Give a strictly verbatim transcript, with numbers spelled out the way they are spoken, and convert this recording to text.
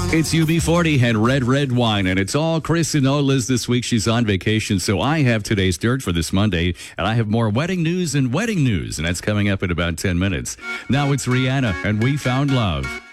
It's U B forty and Red Red Wine, and it's all Chris and Liz this week. She's on vacation, so I have today's dirt for this Monday, and I have more wedding news and wedding news, and that's coming up in about ten minutes. Now it's Rihanna, and We Found Love.